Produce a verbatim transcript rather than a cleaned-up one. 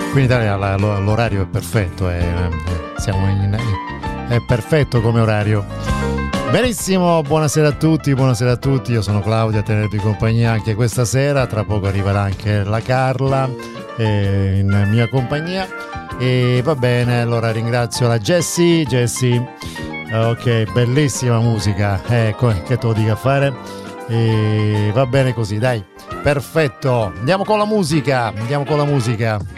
Qui in Italia l'orario è perfetto, è, siamo in, è perfetto come orario. Benissimo, buonasera a tutti, buonasera a tutti, io sono Claudio a tenervi compagnia anche questa sera, tra poco arriverà anche la Carla eh, in mia compagnia e va bene, allora ringrazio la Jessie, Jessie, ok, bellissima musica, ecco, che te lo dica a fare, e va bene così, dai, perfetto, andiamo con la musica, andiamo con la musica.